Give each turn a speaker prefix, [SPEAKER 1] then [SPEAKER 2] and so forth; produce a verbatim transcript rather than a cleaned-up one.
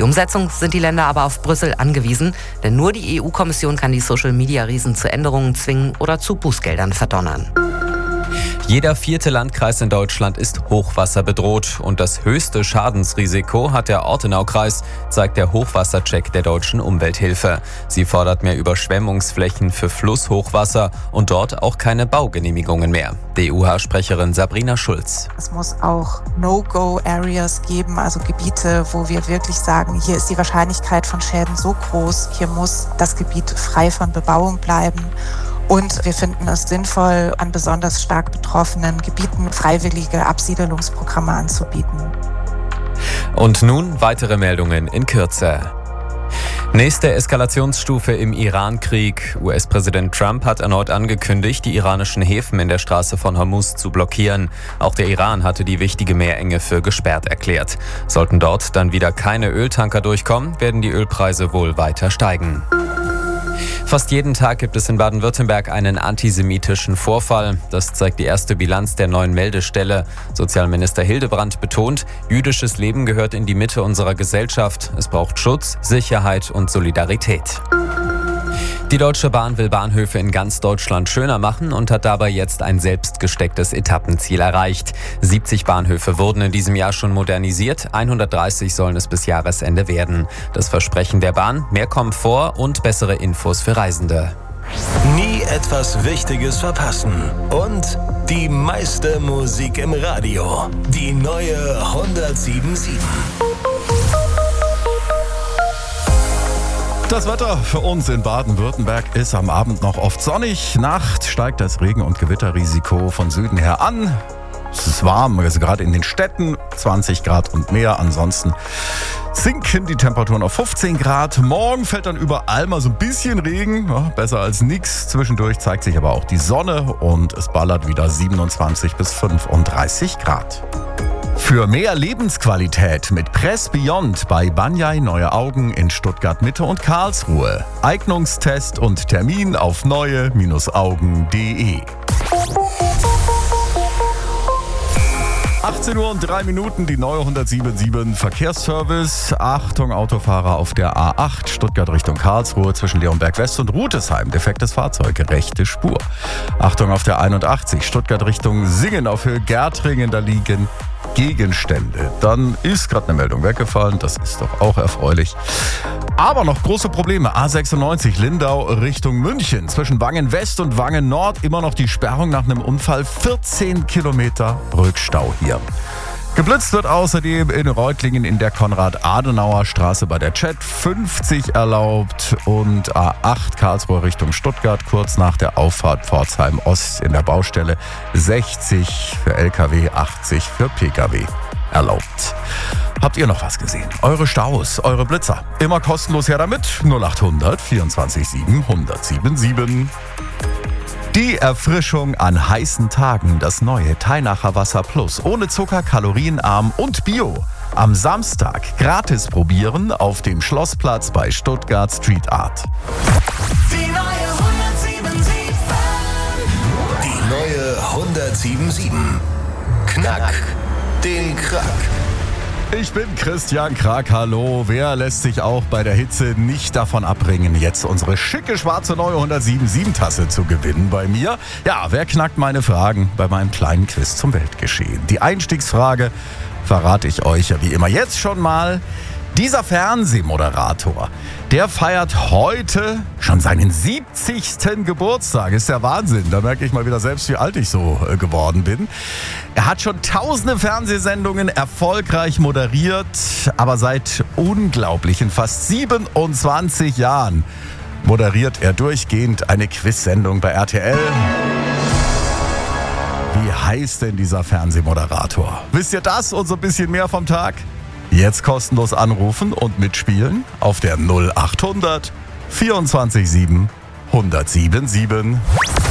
[SPEAKER 1] die Umsetzung sind die Länder aber auf Brüssel angewiesen, denn nur die E U-Kommission kann die Social-Media-Riesen zu Änderungen zwingen oder zu Bußgeldern verdonnern.
[SPEAKER 2] Jeder vierte Landkreis in Deutschland ist hochwasserbedroht und das höchste Schadensrisiko hat der Ortenaukreis, zeigt der Hochwassercheck der Deutschen Umwelthilfe. Sie fordert mehr Überschwemmungsflächen für Flusshochwasser und dort auch keine Baugenehmigungen mehr. D E U-Sprecherin Sabrina Schulz.
[SPEAKER 3] Es muss auch No-Go-Areas geben, also Gebiete, wo wir wirklich sagen, hier ist die Wahrscheinlichkeit von Schäden so groß, hier muss das Gebiet frei von Bebauung bleiben. Und wir finden es sinnvoll, an besonders stark betroffenen Gebieten freiwillige Absiedelungsprogramme anzubieten.
[SPEAKER 2] Und nun weitere Meldungen in Kürze. Nächste Eskalationsstufe im Iran-Krieg. U S-Präsident Trump hat erneut angekündigt, die iranischen Häfen in der Straße von Hormuz zu blockieren. Auch der Iran hatte die wichtige Meerenge für gesperrt erklärt. Sollten dort dann wieder keine Öltanker durchkommen, werden die Ölpreise wohl weiter steigen. Fast jeden Tag gibt es in Baden-Württemberg einen antisemitischen Vorfall. Das zeigt die erste Bilanz der neuen Meldestelle. Sozialminister Hildebrand betont, jüdisches Leben gehört in die Mitte unserer Gesellschaft. Es braucht Schutz, Sicherheit und Solidarität. Die Deutsche Bahn will Bahnhöfe in ganz Deutschland schöner machen und hat dabei jetzt ein selbst gestecktes Etappenziel erreicht. siebzig Bahnhöfe wurden in diesem Jahr schon modernisiert, hundertdreißig sollen es bis Jahresende werden. Das Versprechen der Bahn: mehr Komfort und bessere Infos für Reisende.
[SPEAKER 4] Nie etwas Wichtiges verpassen und die meiste Musik im Radio. Die neue hundertsieben Komma sieben.
[SPEAKER 5] Das Wetter für uns in Baden-Württemberg ist am Abend noch oft sonnig. Nacht steigt das Regen- und Gewitterrisiko von Süden her an. Es ist warm, also gerade in den Städten zwanzig Grad und mehr. Ansonsten sinken die Temperaturen auf fünfzehn Grad. Morgen fällt dann überall mal so ein bisschen Regen. Ja, besser als nichts. Zwischendurch zeigt sich aber auch die Sonne und es ballert wieder siebenundzwanzig bis fünfunddreißig Grad. Für mehr Lebensqualität mit Press Beyond bei Banyai Neue Augen in Stuttgart Mitte und Karlsruhe. Eignungstest und Termin auf neue Augen punkt de. achtzehn Uhr und drei Minuten, die neue hundertsieben Komma sieben Verkehrsservice. Achtung, Autofahrer auf der A acht, Stuttgart Richtung Karlsruhe zwischen Leonberg West und Rutesheim. Defektes Fahrzeug, rechte Spur. Achtung auf der einundachtzig, Stuttgart Richtung Singen auf Höhe Gärtringen, da liegen Gegenstände. Dann ist gerade eine Meldung weggefallen, das ist doch auch erfreulich. Aber noch große Probleme. A sechsundneunzig Lindau Richtung München. Zwischen Wangen West und Wangen Nord immer noch die Sperrung nach einem Unfall. vierzehn Kilometer Rückstau hier. Geblitzt wird außerdem in Reutlingen in der Konrad-Adenauer-Straße bei der Chat. fünfzig erlaubt und A acht Karlsruhe Richtung Stuttgart kurz nach der Auffahrt Pforzheim Ost in der Baustelle. sechzig für L K W, achtzig für P K W erlaubt. Habt ihr noch was gesehen? Eure Staus, eure Blitzer. Immer kostenlos her damit. null achthundert vierundzwanzig sieben hundertsieben sieben. Die Erfrischung an heißen Tagen, das neue Teinacher Wasser Plus. Ohne Zucker, kalorienarm und bio. Am Samstag gratis probieren auf dem Schlossplatz bei Stuttgart Street Art.
[SPEAKER 4] Die neue hundertsieben Komma sieben. Die neue hundertsieben Komma sieben. Knack den Krack.
[SPEAKER 5] Ich bin Christian Krack, hallo. Wer lässt sich auch bei der Hitze nicht davon abbringen, jetzt unsere schicke schwarze neue hundertsieben Komma sieben Tasse zu gewinnen bei mir? Ja, wer knackt meine Fragen bei meinem kleinen Quiz zum Weltgeschehen? Die Einstiegsfrage verrate ich euch ja wie immer jetzt schon mal. Dieser Fernsehmoderator, der feiert heute schon seinen siebzigsten Geburtstag. Ist ja Wahnsinn. Da merke ich mal wieder selbst, wie alt ich so äh, geworden bin. Er hat schon tausende Fernsehsendungen erfolgreich moderiert, aber seit unglaublichen fast siebenundzwanzig Jahren moderiert er durchgehend eine Quiz-Sendung bei R T L. Wie heißt denn dieser Fernsehmoderator? Wisst ihr das und so ein bisschen mehr vom Tag? Jetzt kostenlos anrufen und mitspielen auf der null achthundert vierundzwanzig sieben hundertsieben sieben.